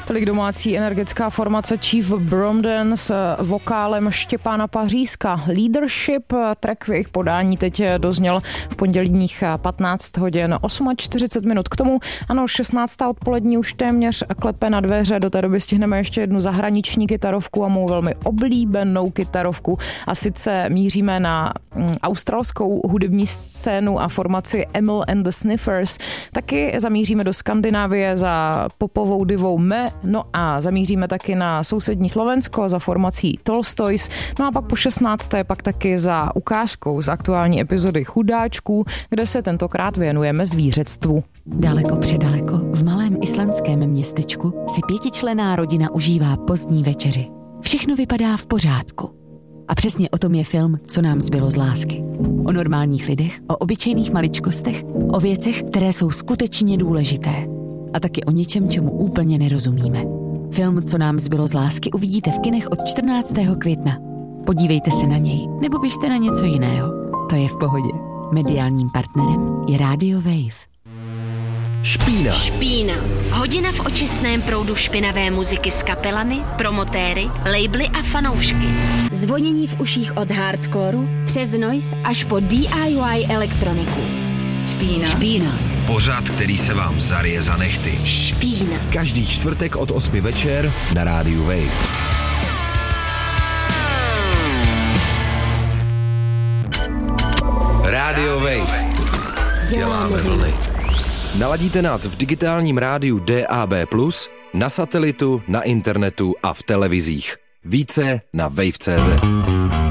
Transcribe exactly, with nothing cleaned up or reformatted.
Tolik domácí energická formace Chief Bromden s vokálem Štěpána Pařízka. Leadership, track v jejich podání teď dozněl v pondělních patnáct hodin čtyřicet osm minut. K tomu, ano, šestnáctá odpolední už téměř klepe na dveře. Do té doby stihneme ještě jednu zahraniční kytarovku a mou velmi oblíbenou kytarovku. A sice míříme na australskou hudební scénu a formaci Emil and the Sniffers. Taky zamíříme do Skandinávie za popovou divou Me, no a zamíříme taky na sousední Slovensko za formací Tolstoys, no a pak po šestnácté pak taky za ukázkou z aktuální epizody Chudáčků, kde se tentokrát věnujeme zvířectvu. Daleko předaleko v malém islandském městečku si pětičlenná rodina užívá pozdní večeři. Všechno vypadá v pořádku. A přesně o tom je film Co nám zbylo z lásky. O normálních lidech, o obyčejných maličkostech, o věcech, které jsou skutečně důležité. A taky o něčem, čemu úplně nerozumíme. Film Co nám zbylo z lásky uvidíte v kinech od čtrnáctého května. Podívejte se na něj, nebo běžte na něco jiného. To je v pohodě. Mediálním partnerem je Radio Wave. Špína. Špína. Hodina v očistném proudu špinavé muziky s kapelami, promotéry, labely a fanoušky. Zvonění v uších od hardcoreu přes noise až po D I Y elektroniku. Špína. Špína. Pořad, který se vám zarije za nehty. Špína. Každý čtvrtek od osmi večer na rádiu Wave. Radio Wave. Děláme vlny. Naladíte nás v digitálním rádiu D A B plus, na satelitu, na internetu a v televizích. Více na wave tečka cé zet.